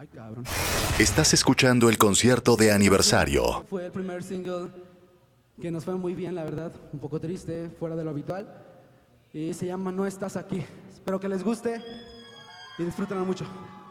Ay, cabrón. Estás escuchando el concierto de aniversario. Fue el primer single que nos fue muy bien, la verdad. Un poco triste, fuera de lo habitual. Y se llama No estás aquí. Espero que les guste y disfrútenlo mucho.